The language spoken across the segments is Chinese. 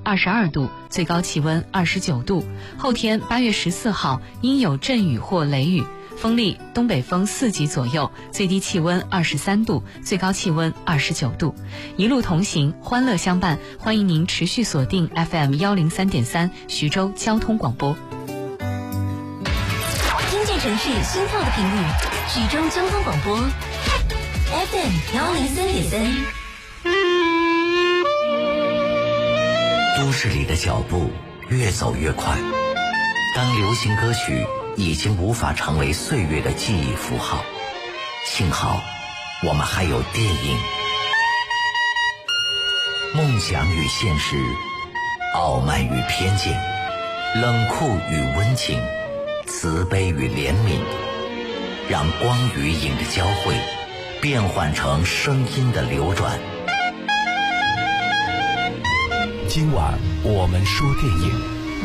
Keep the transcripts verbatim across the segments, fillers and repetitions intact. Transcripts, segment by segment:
二十二度，最高气温二十九度。后天八月十四号阴有阵雨或雷雨，风力东北风四级左右，最低气温二十三度，最高气温二十九度。一路同行，欢乐相伴，欢迎您持续锁定 F M 一零三点三徐州交通广播。 听见城市心跳的频率，徐州交通广播 F M 一零三点三。 都市里的脚步越走越快，当流行歌曲已经无法成为岁月的记忆符号，幸好我们还有电影。梦想与现实，傲慢与偏见，冷酷与温情，慈悲与怜悯，让光与影的交汇变换成声音的流转。 今晚我们说电影。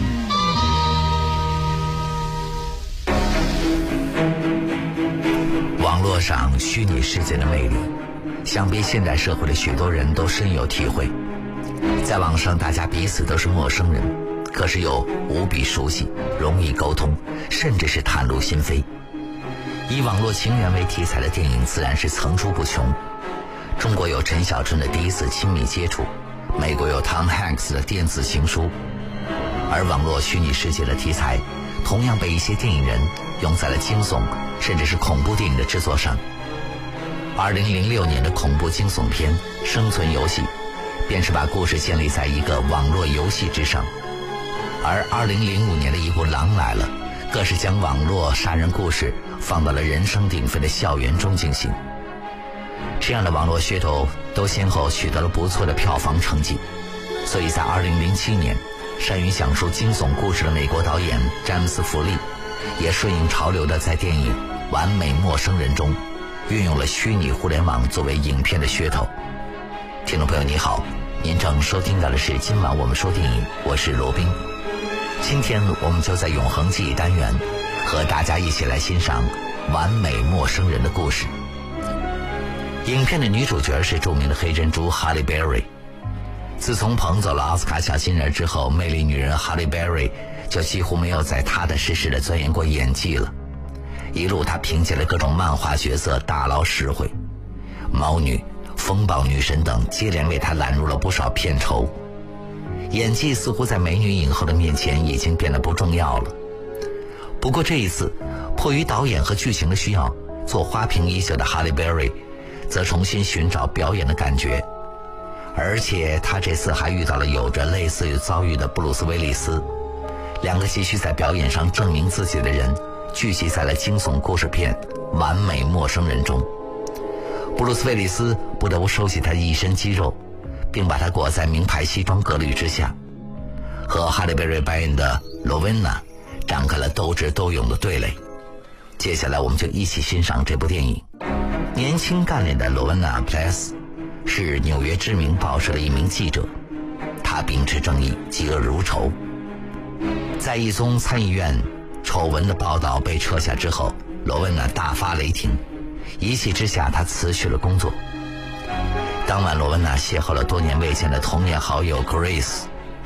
网络上虚拟世界的魅力，想必现代社会的许多人都深有体会。在网上大家彼此都是陌生人，可是又无比熟悉，容易沟通，甚至是袒露心扉。以网络情缘为题材的电影自然是层出不穷。中国有陈小春的第一次亲密接触，美国有 Tom Hanks 的电子情书，而网络虚拟世界的题材同样被一些电影人用在了惊悚甚至是恐怖电影的制作上。二零零六年的恐怖惊悚片《生存游戏》便是把故事建立在一个网络游戏之上，而二零零五年的一部《狼来了》更是将网络杀人故事放到了人声鼎沸的校园中进行。这样的网络噱头都先后取得了不错的票房成绩，所以在二零零七年，善于讲述惊悚故事的美国导演詹姆斯·弗利也顺应潮流的在电影《完美陌生人》中运用了虚拟互联网作为影片的噱头。听众朋友你好，您正收听到的是今晚我们说电影，我是罗宾。今天我们就在永恒记忆单元和大家一起来欣赏《完美陌生人》的故事。影片的女主角是著名的黑珍珠哈利·贝瑞。自从捧走了奥斯卡小金人之后，魅力女人哈利·贝瑞就几乎没有再踏踏实实地钻研过演技了。一路她凭借了各种漫画角色大捞实惠，猫女、风暴女神等接连为她揽入了不少片酬。演技似乎在美女影后的面前已经变得不重要了。不过这一次，迫于导演和剧情的需要，做花瓶已久的哈利·贝瑞则重新寻找表演的感觉，而且他这次还遇到了有着类似于遭遇的布鲁斯·威利斯，两个急需在表演上证明自己的人聚集在了惊悚故事片《完美陌生人》中。布鲁斯·威利斯不得不收起他一身肌肉，并把他裹在名牌西装革履之下，和哈利·贝瑞扮演的罗温娜展开了斗智斗勇的对垒。接下来我们就一起欣赏这部电影。年轻干练的罗温娜·普莱斯是纽约知名报社的一名记者，他秉持正义，嫉恶如仇。在一宗参议院丑闻的报道被撤下之后，罗温娜大发雷霆，一气之下他辞去了工作。当晚罗温娜邂逅了多年未见的童年好友 Grace。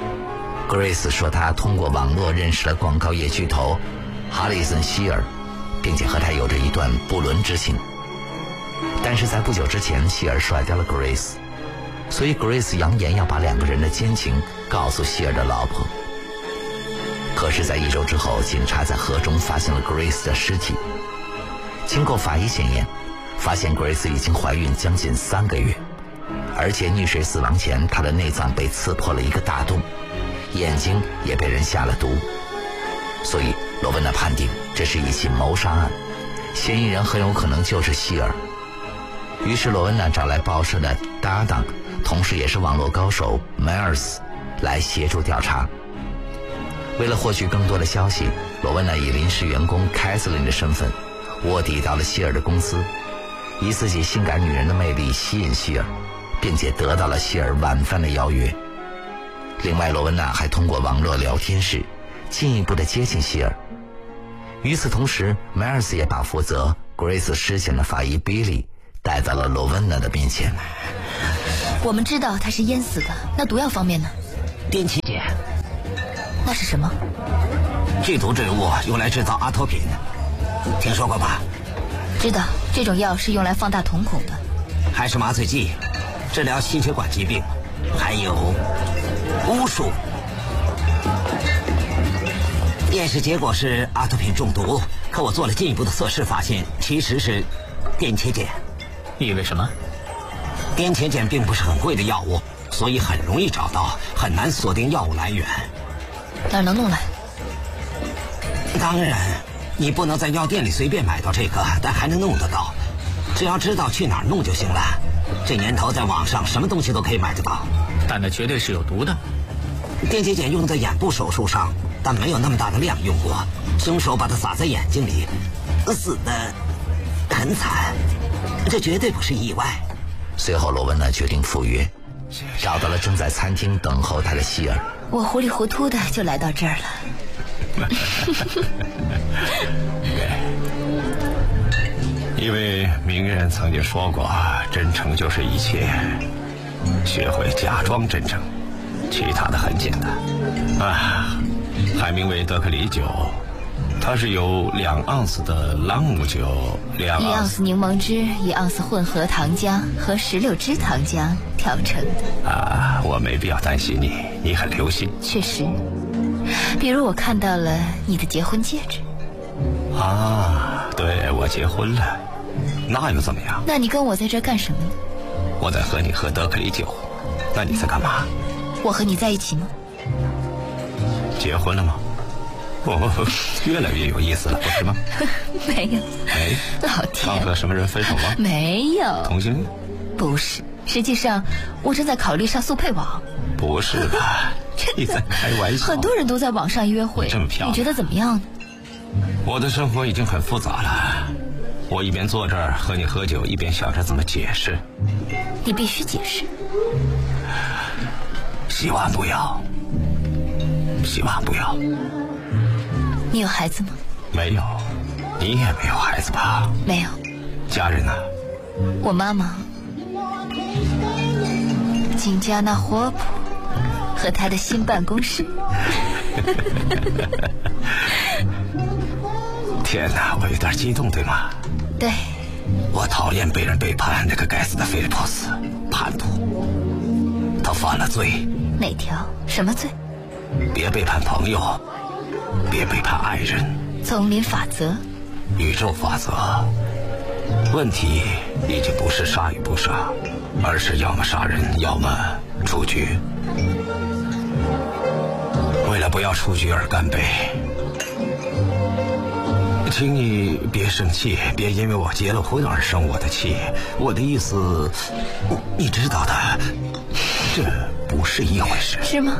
Grace 说她通过网络认识了广告业巨头哈里森·希尔，并且和他有着一段不伦之情。但是在不久之前，希尔甩掉了 Grace， 所以 Grace 扬言要把两个人的奸情告诉希尔的老婆。可是在一周之后，警察在河中发现了 Grace 的尸体。经过法医检验，发现 Grace 已经怀孕将近三个月，而且溺水死亡前，她的内脏被刺破了一个大洞，眼睛也被人下了毒。所以罗温娜判定这是一起谋杀案，嫌疑人很有可能就是希尔。于是罗温娜找来报社的搭档，同时也是网络高手 Myers 来协助调查。为了获取更多的消息，罗温娜以临时员工 Kathleen 的身份卧底到了希尔的公司，以自己性感女人的魅力吸引希尔，并且得到了希尔晚饭的邀约。另外罗温娜还通过网络聊天室进一步的接近希尔。与此同时 Myers 也把负责 Grace 尸检的法医 Billy 带到了罗温娜的面前。 我们知道他是淹死的，那毒药方面呢？ 滇茄碱。 那是什么？ 剧毒植物用来制造阿托品，听说过吧？ 知道，这种药是用来放大瞳孔的。 还是麻醉剂，治疗心血管疾病，还有巫术。验尸结果是阿托品中毒，可我做了进一步的测试，发现其实是滇茄碱。 因为什么？ 滇茄碱并不是很贵的药物，所以很容易找到，很难锁定药物来源。 哪儿能弄来？ 当然，你不能在药店里随便买到这个，但还能弄得到，只要知道去哪儿弄就行了。这年头在网上什么东西都可以买得到。 但那绝对是有毒的。 滇茄碱用在眼部手术上，但没有那么大的量用过。凶手把它撒在眼睛里，死得很惨，这绝对不是意外。 随后罗文娜决定赴约，找到了正在餐厅等候他的希尔。 我糊里糊涂的就来到这儿了。 一位名人曾经说过，真诚就是一切，学会假装真诚，其他的很简单。啊，海明威德克里酒，它是由两盎司的朗姆酒、两一盎司柠檬汁、一盎司混合糖浆和石榴汁糖浆调成的。 啊，我没必要担心你，你很留心。 确实，比如我看到了你的结婚戒指。 啊，对，我结婚了，那又怎么样？ 那你跟我在这儿干什么呢？ 我在和你喝德克里酒，那你在干嘛？ 我和你在一起吗？ 结婚了吗？哦，越来越有意思了，不是吗？ 没有。 哎， 老天， 刚和什么人分手吗？ 没有。 同性恋？ 不是，实际上我正在考虑上速配网。 不是吧？你在开玩笑？ 很多人都在网上约会， 这么漂亮， 你觉得怎么样呢？ 我的生活已经很复杂了，我一边坐这儿和你喝酒，一边想着怎么解释。 你必须解释。 希望不要，希望不要。 你有孩子吗？ 没有。你也没有孩子吧？ 没有。 家人呢？ 我妈妈金加纳霍普和他的新办公室。 天哪，我有点激动，对吗？ 对。 我讨厌被人背叛，那个该死的菲利普斯叛徒，他犯了罪。 哪条？什么罪？ 别背叛朋友，别背叛爱人。 丛林法则， 宇宙法则。问题已经不是杀与不杀，而是要么杀人，要么出局。为了不要出局而干杯。请你别生气，别因为我结了婚而生我的气。我的意思，你知道的，这不是一回事。 是吗？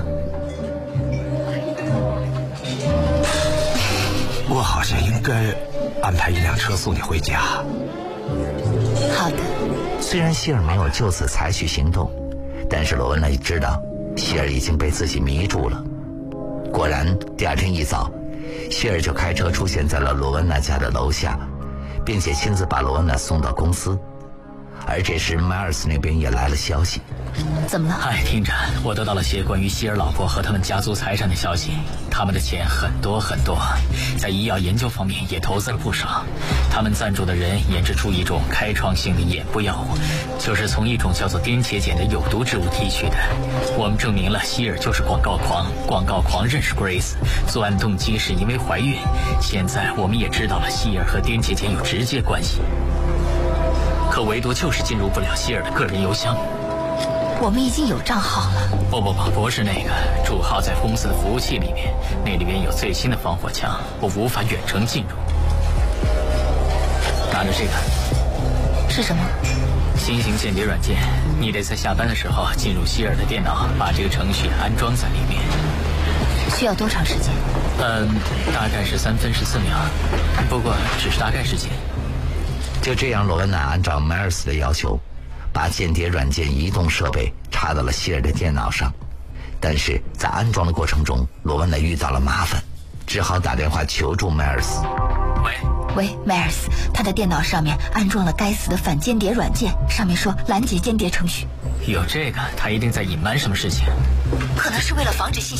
我好像应该安排一辆车送你回家。 好的。 虽然希尔没有就此采取行动，但是罗文娜也知道希尔已经被自己迷住了。果然，第二天一早，希尔就开车出现在了罗文娜家的楼下，并且亲自把罗文娜送到公司。而这时迈尔斯那边也来了消息。 怎么了？ 哎，厅长，我得到了些关于希尔老婆和他们家族财产的消息。他们的钱很多很多，在医药研究方面也投资了不少。他们赞助的人研制出一种开创性的眼部药物，就是从一种叫做滇茄碱的有毒植物提取的。我们证明了希尔就是广告狂，广告狂认识 Grace， 作案动机是因为怀孕。现在我们也知道了希尔和滇茄碱有直接关系，可唯独就是进入不了希尔的个人邮箱。 我们已经有账号了。 不不不，不是那个，主号在公司的服务器里面，那里边有最新的防火墙，我无法远程进入。拿着这个。 是什么？ 新型间谍软件，你得在下班的时候进入希尔的电脑，把这个程序安装在里面。 需要多长时间？ 嗯，大概是三分十四秒，不过只是大概时间。 就这样，罗文娜按照迈尔斯的要求，把间谍软件移动设备插到了希尔的电脑上。但是在安装的过程中，罗文娜遇到了麻烦，只好打电话求助迈尔斯。 喂喂，迈尔斯，他的电脑上面安装了该死的反间谍软件，上面说拦截间谍程序。 有这个，他一定在隐瞒什么事情。 可能是为了防止信息